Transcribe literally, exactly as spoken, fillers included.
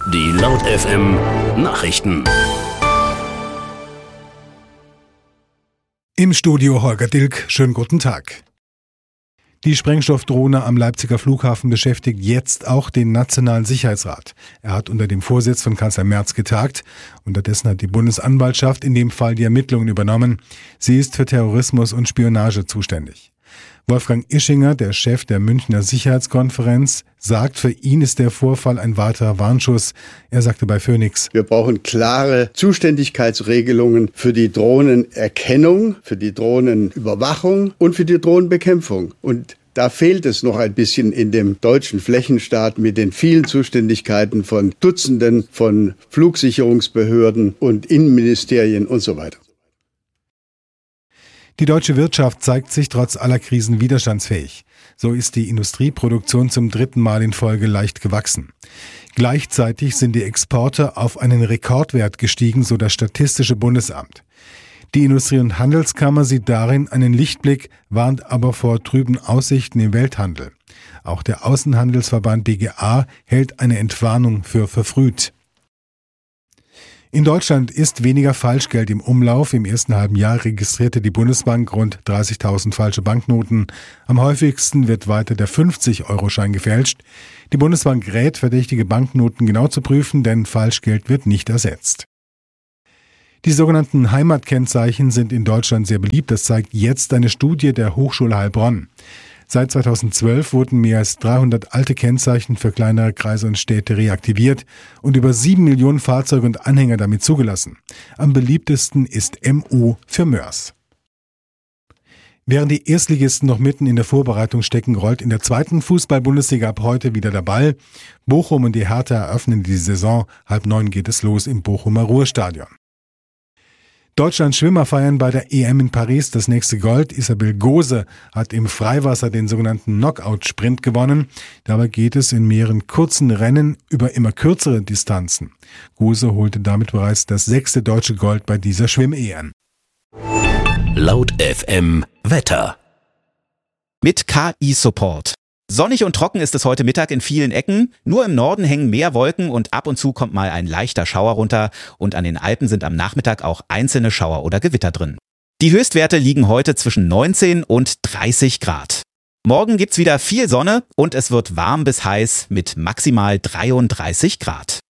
Die Laut F M Nachrichten. Im Studio Holger Dilk, schönen guten Tag. Die Sprengstoffdrohne am Leipziger Flughafen beschäftigt jetzt auch den Nationalen Sicherheitsrat. Er hat unter dem Vorsitz von Kanzler Merz getagt. Unterdessen hat die Bundesanwaltschaft in dem Fall die Ermittlungen übernommen. Sie ist für Terrorismus und Spionage zuständig. Wolfgang Ischinger, der Chef der Münchner Sicherheitskonferenz, sagt, für ihn ist der Vorfall ein weiterer Warnschuss. Er sagte bei Phoenix: Wir brauchen klare Zuständigkeitsregelungen für die Drohnenerkennung, für die Drohnenüberwachung und für die Drohnenbekämpfung. Und da fehlt es noch ein bisschen in dem deutschen Flächenstaat mit den vielen Zuständigkeiten von Dutzenden von Flugsicherungsbehörden und Innenministerien und so weiter. Die deutsche Wirtschaft zeigt sich trotz aller Krisen widerstandsfähig. So ist die Industrieproduktion zum dritten Mal in Folge leicht gewachsen. Gleichzeitig sind die Exporte auf einen Rekordwert gestiegen, so das Statistische Bundesamt. Die Industrie- und Handelskammer sieht darin einen Lichtblick, warnt aber vor trüben Aussichten im Welthandel. Auch der Außenhandelsverband B G A hält eine Entwarnung für verfrüht. In Deutschland ist weniger Falschgeld im Umlauf. Im ersten halben Jahr registrierte die Bundesbank rund dreißigtausend falsche Banknoten. Am häufigsten wird weiter der fünfzig-Euro-Schein gefälscht. Die Bundesbank rät, verdächtige Banknoten genau zu prüfen, denn Falschgeld wird nicht ersetzt. Die sogenannten Heimatkennzeichen sind in Deutschland sehr beliebt. Das zeigt jetzt eine Studie der Hochschule Heilbronn. Seit zweitausendzwölf wurden mehr als dreihundert alte Kennzeichen für kleinere Kreise und Städte reaktiviert und über sieben Millionen Fahrzeuge und Anhänger damit zugelassen. Am beliebtesten ist M U für Mörs. Während die Erstligisten noch mitten in der Vorbereitung stecken, rollt in der zweiten Fußball-Bundesliga ab heute wieder der Ball. Bochum und die Hertha eröffnen die Saison. Halb neun geht es los im Bochumer Ruhrstadion. Deutschlands Schwimmer feiern bei der E M in Paris das nächste Gold. Isabel Gose hat im Freiwasser den sogenannten Knockout-Sprint gewonnen. Dabei geht es in mehreren kurzen Rennen über immer kürzere Distanzen. Gose holte damit bereits das sechste deutsche Gold bei dieser Schwimm-E M. Laut F M Wetter. Mit K I-Support. Sonnig und trocken ist es heute Mittag in vielen Ecken. Nur im Norden hängen mehr Wolken und ab und zu kommt mal ein leichter Schauer runter. Und an den Alpen sind am Nachmittag auch einzelne Schauer oder Gewitter drin. Die Höchstwerte liegen heute zwischen neunzehn und dreißig Grad. Morgen gibt's wieder viel Sonne und es wird warm bis heiß mit maximal dreiunddreißig Grad.